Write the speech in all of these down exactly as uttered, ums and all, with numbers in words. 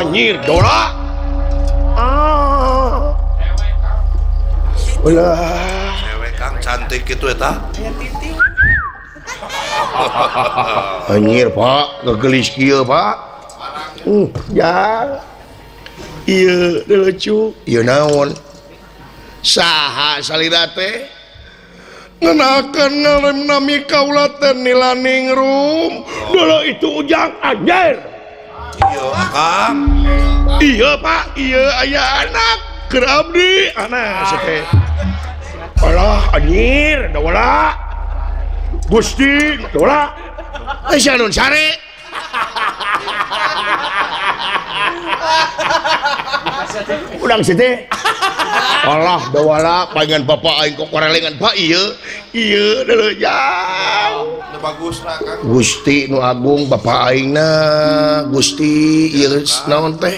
anjir dola ah ulah cewek Kang cantik gitu eta anjir Pak ngegelis kieu Pak uh, ya iya lucu iya naon saha salira teh ngenakeun ngalem nami kaula teh nilaning rum dulu itu ujang anjir iya Kang iya Pak iya aya anak keur abdi anak teh alah anjir daula Gusti daula aya nun sare udang situ Allah dawala pangan bapak aing kok korelengan Pak ieu ieu deuleu jang bagus lah Kang Gusti nu agung bapak aingna Gusti ieu naon teh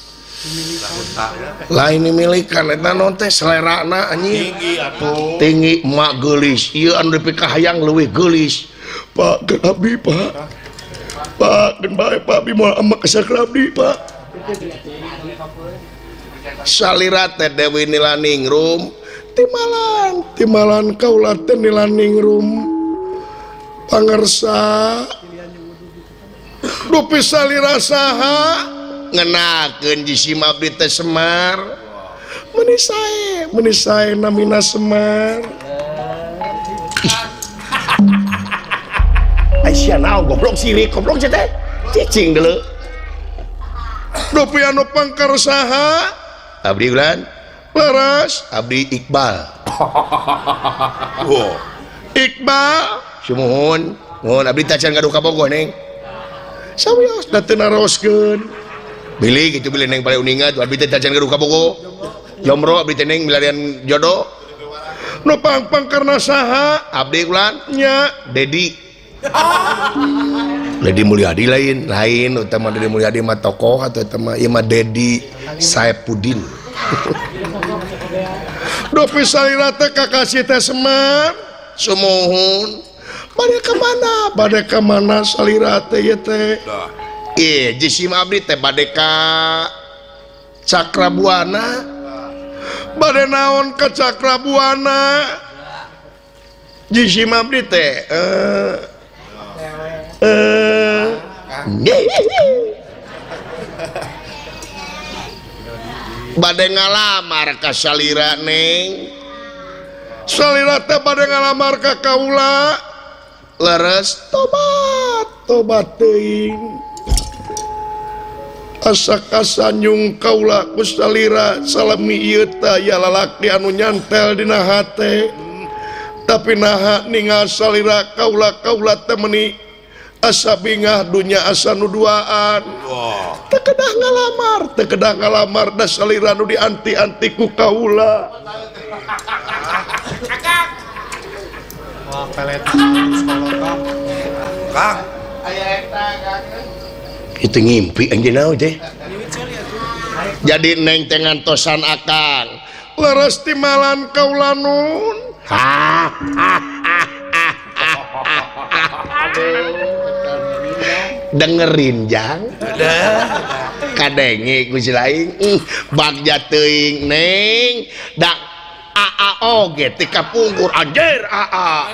lain dimilikan eta naon teh selerana anjing tinggi atuh tinggi emak geulis ieu anu nepi ka hayang leuwih geulis Pak keur abdi Pak Pak geun bae Pak abdi moal emak kesar keur abdi Pak salira teh Dewi Nilaningrum timalan timalan kaula teh Nilaningrum pangersa dupi salira saha ngenakeun jisim abdi teh Semar meuni sae meuni sae namina Semar Aisyah naon goblok sirik goblok teh cicing deuleu dupi anu pangkarsaha abdi ulan laras abdi Iqbal wow Iqbal sumuhun mohon abdi tacan gaduh ka Bogoh neng sawios da teu naroskeun bilih kitu bilih neng paling uningat abdi teh tacan gaduh ka Bogoh jomro abdi teh neng milarian jodoh nu pang-pang karna saha abdi ulan nya Dedi Dedi Mulyadi lain lain utama Dedi Mulyadi mah tokoh atau utama ieu mah Dedi Saipudin dupi salira teh kakasih teh Semar sumuhun bade ka mana bade ka mana salira teh ieu teh ieu jisim abdi teh bade ka Cakrabuana bade naon ka Cakrabuana jisim abdi teh eh eh bade ngalamar ka salira neng salira teh bade ngalamar ka kaula leres tobat tobat teuing asa nyung kaula ku salira salami ieu teh aya lalaki anu nyantel dina hate tapi naha ningal salira kaula kaula teh meuni asa bingah dunya asa nu duaan wow teu kedah ngalamar teu kedah ngalamar da salira nu dianti-anti ku kaula wah pelet sekolah Kang aya eta Kang itu ngimpi anjeun naon teh jadi neng teh ngantosan akang leres timalan kaula nun ha dengerin jang kadenge ku si lain bagja teuing neng dak aa oge teh kapungkur anjir aa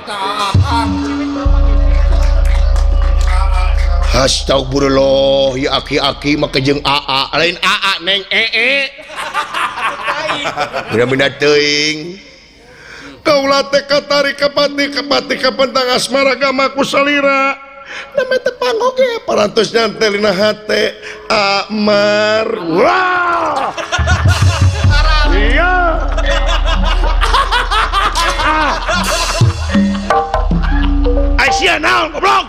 astagfirullah ya aki-aki mah jeung aa lain aa neng ee bener-bener teuing kaula teh katari kapati kapati kapentang asmara gama ku salira nama tepang oge parantos nyantelina hate Amar wah iya Aisyah naon goblok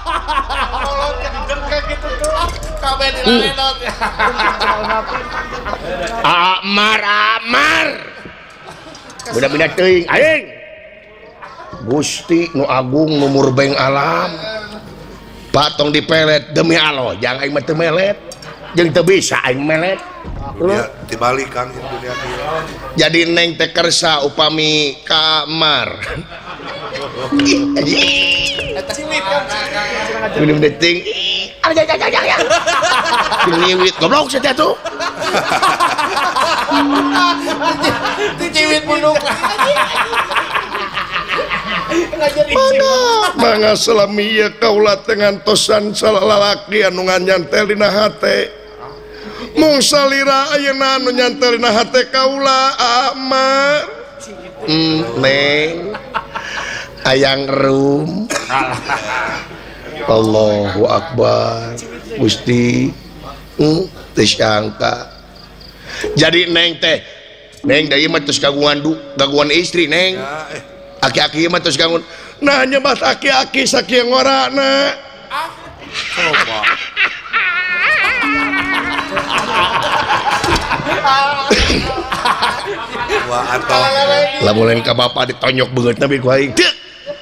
Amar Amar udah-udah teuing aing Gusti nu agung nu murbeng alam Pak tong dipelet demi Allah jangan aing mah teu melet jeung teu bisa aing melet dunia dibalik Kang dunia kieu jadi neng teh kersa upami kamar eta siwit kan minum deting Ciwit goblok saya tuh. Ciwit munuk. Mana mangga selami ieu kaula teh ngantosan salalaki anu nyantel dina hate. Mung salira ayeuna anu nyantel dina hate kaula Amar. Hmm, Neng. Ayang rum. Allahu Akbar. Gusti. Hmm, teu sangka. Jadi Neng teh Neng da ieu mah tos kagungan du, kagungan istri Neng. Ya, eh. Aki-aki mah terus kangen nah nyebat aki-aki saking ngorana Coba. Wah, atau lamun ka bapa ditonyok beungeut nabi ku aing teu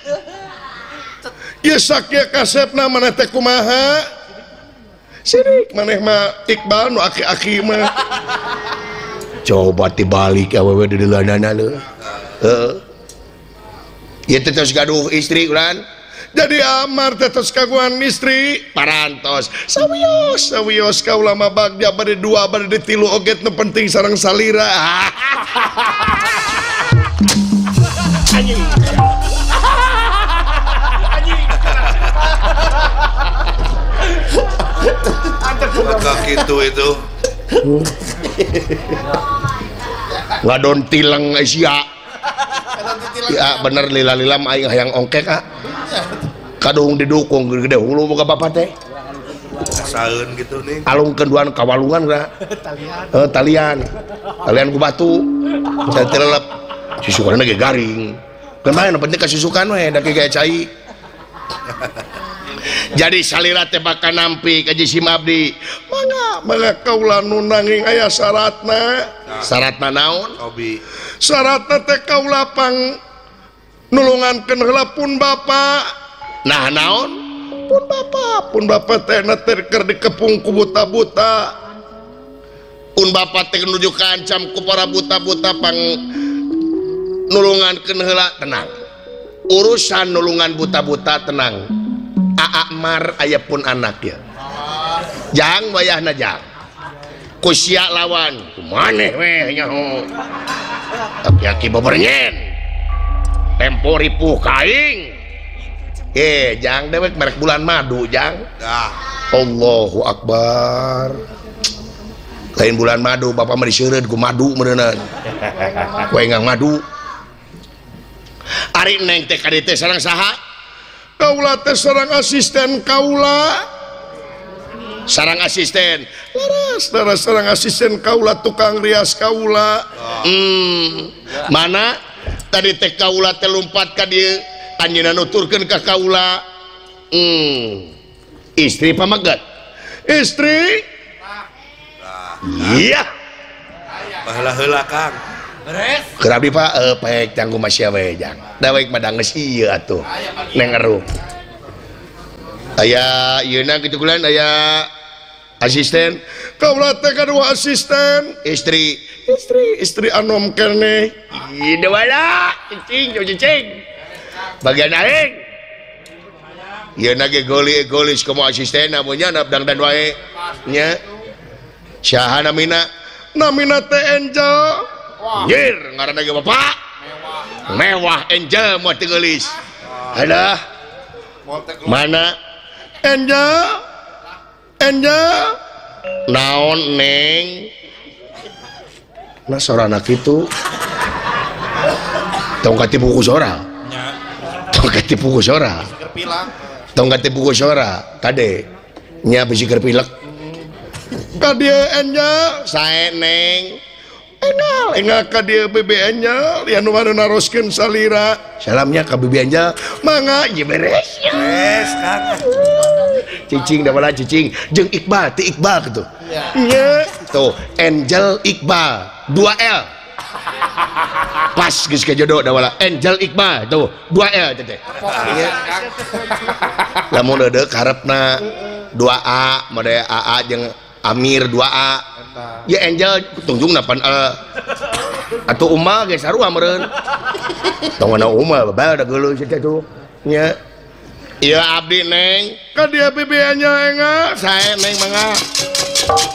ieu sakieu kasepna maneh teh kumaha sirik maneh mah Iqbal nu aki-aki mah coba dibalik awewe di dilanana leuh heeh ieu teh tos gaduh istri ulan jadi Amar teh tos kagungan istri parantos sawios sawios kaula mah bagja bade dua bade tilu oge nu penting sareng salira anjing agak gitu itu. ngadon tileng Asia ya bener lila-lila aing hayang ongkek ah kadung didukung gede hulu boga bapak teh Saeun gitu nih. alung kenduan kawalungan ra Talian. eh talian talian ku batu saya telelep susukanna ge garing kan bae nu penting kasusukan we da ge cai jadi salira teh bakal nampi ka jisim abdi mangga mangga kaula nu nanging aya syaratna syaratna naon Obi. syaratna teh kaula pang nulungankeun heula pun bapa nah naon pun bapa pun bapa teh na teh keur dikepung ku buta-buta pun bapa teh nuju kancam ku para buta-buta pang nulungankeun heula tenang urusan nulungan buta-buta tenang Amar aya pun anak ya jang wayahna jang kusia lawan kumaneh we nyaho tapi aki babernyen tempo ripuh kaing eh jang dewek merek bulan madu jang Dah. Allahu Akbar lain bulan madu bapak mah diseureud ku madu meureunna ku engang madu ari Neng teh ka dieu teh sareng saha kaula teh sareng asisten kaula sareng asisten laras laras sareng asisten kaula tukang rias kaula hmm mana tadi teh kaula teh lumpat ka dieu anjeunna nuturkeun ka kaula hmm istri pamagat istri iya Baheula-heula Kang. Beres. keur abdi Pak eh paek canggu masya we jang da baik mah geus ieu atuh Neng erup aya ieuna kitu kulan aya asisten kaula teh kadua asisten istri istri istri anom keneh ieu wala cicing jo cicing bagian aing ieuna ge goli golis komo asisten amunnya napdang dan wae nya saha namina namina teh Angel Anjir, ngaranna ge bapak. Mewah Angel mah teu geulis. Adah. Mana Angel? Angel? Naon Neng? Nah sorana kitu. Tong kati buku sora. Tong kati buku sora. Tong kati buku sora. Kade. Nya bisi keur pilek. Kade Angel, sae Neng. Engal, engal ka dia bebe Angel yang nu naroskeun salira. Salamnya ka bebe Angel. Mangga ieu beres. Yes, Kang. Cicing da bala cicing jeung Iqbal, ti Iqbal kitu. Nya, tuh Angel Iqbal, dua L. Pas geus ka jodoh da bala Angel Iqbal tuh, dua L teh. Nya. Lamun deuk harepna dua A, made A A jeung Amir dua A. Ya Angel tungjung napan uh, atau Uma ge sarua meureun. Tong ana Uma babal da geuleuh sia tuh. Nya. Ieu abdi Neng, ka dia bibi nya enga, sae Neng mangga.